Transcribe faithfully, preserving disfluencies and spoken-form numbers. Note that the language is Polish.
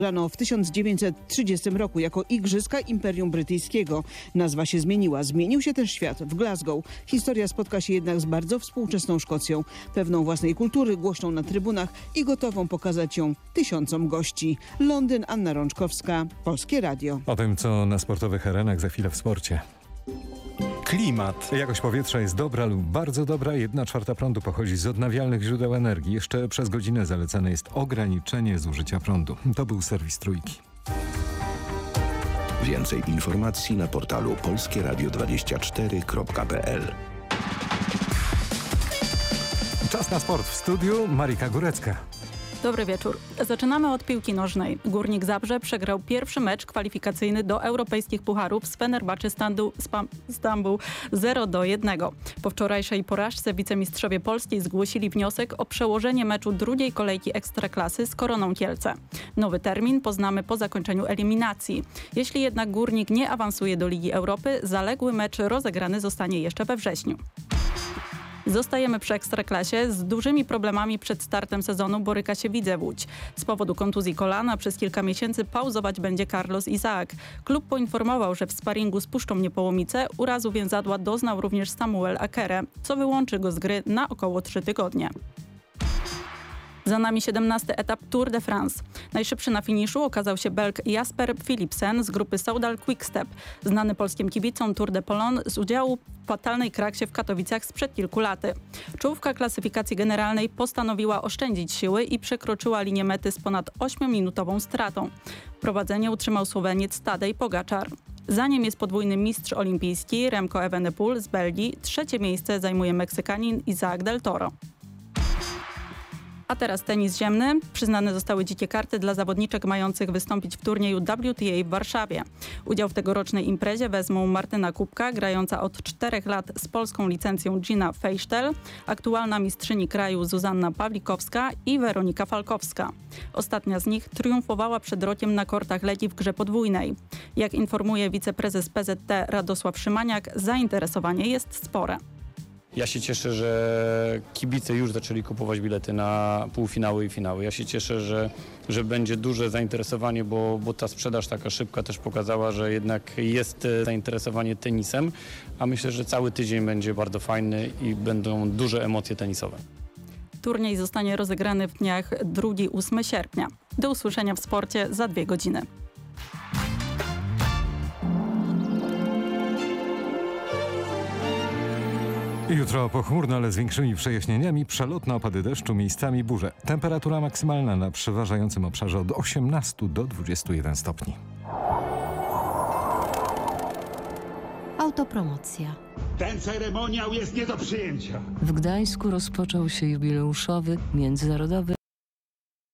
Rano w tysiąc dziewięćset trzydziestym roku jako Igrzyska Imperium Brytyjskiego. Nazwa się zmieniła. Zmienił się też świat. W Glasgow historia spotka się jednak z bardzo współczesną Szkocją. Pewną własnej kultury, głośną na trybunach i gotową pokazać ją tysiącom gości. Londyn, Anna Rączkowska, Polskie Radio. O tym, co na sportowych arenach, za chwilę w sporcie. Klimat. Jakość powietrza jest dobra lub bardzo dobra. Jedna czwarta prądu pochodzi z odnawialnych źródeł energii. Jeszcze przez godzinę zalecane jest ograniczenie zużycia prądu. To był serwis Trójki. Więcej informacji na portalu polskie radio dwadzieścia cztery kropka p l. Czas na sport w studiu. Marika Górecka. Dobry wieczór. Zaczynamy od piłki nożnej. Górnik Zabrze przegrał pierwszy mecz kwalifikacyjny do europejskich pucharów z Fenerbahce Stambuł zero do jednego. Po wczorajszej porażce wicemistrzowie Polski zgłosili wniosek o przełożenie meczu drugiej kolejki Ekstraklasy z Koroną Kielce. Nowy termin poznamy po zakończeniu eliminacji. Jeśli jednak Górnik nie awansuje do Ligi Europy, zaległy mecz rozegrany zostanie jeszcze we wrześniu. Zostajemy przy Ekstraklasie. Z dużymi problemami przed startem sezonu boryka się Widzew Łódź. Z powodu kontuzji kolana przez kilka miesięcy pauzować będzie Carlos Izaak. Klub poinformował, że w sparingu z Puszczą Niepołomice urazu więzadła doznał również Samuel Akere, co wyłączy go z gry na około trzy tygodnie. Za nami siedemnasty etap Tour de France. Najszybszy na finiszu okazał się Belg Jasper Philipsen z grupy Soudal Quickstep. Znany polskim kibicom Tour de Pologne z udziału w fatalnej kraksie w Katowicach sprzed kilku laty. Czołówka klasyfikacji generalnej postanowiła oszczędzić siły i przekroczyła linię mety z ponad ośmiominutową stratą. Prowadzenie utrzymał Słoweniec Tadej Pogaczar. Za nim jest podwójny mistrz olimpijski Remco Evenepoel z Belgii. Trzecie miejsce zajmuje Meksykanin Isaac del Toro. A teraz tenis ziemny. Przyznane zostały dzikie karty dla zawodniczek mających wystąpić w turnieju W T A w Warszawie. Udział w tegorocznej imprezie wezmą Martyna Kubka, grająca od czterech lat z polską licencją Gina Fejsztel, aktualna mistrzyni kraju Zuzanna Pawlikowska i Weronika Falkowska. Ostatnia z nich triumfowała przed rokiem na kortach Legii w grze podwójnej. Jak informuje wiceprezes P Z T Radosław Szymaniak, zainteresowanie jest spore. Ja się cieszę, że kibice już zaczęli kupować bilety na półfinały i finały. Ja się cieszę, że, że będzie duże zainteresowanie, bo, bo ta sprzedaż taka szybka też pokazała, że jednak jest zainteresowanie tenisem, a myślę, że cały tydzień będzie bardzo fajny i będą duże emocje tenisowe. Turniej zostanie rozegrany w dniach drugiego do ósmego sierpnia. Do usłyszenia w sporcie za dwie godziny. Jutro pochmurno, ale z większymi przejaśnieniami, przelotne opady deszczu, miejscami burze. Temperatura maksymalna na przeważającym obszarze od osiemnastu do dwudziestu jeden stopni. Autopromocja. Ten ceremoniał jest nie do przyjęcia. W Gdańsku rozpoczął się jubileuszowy międzynarodowy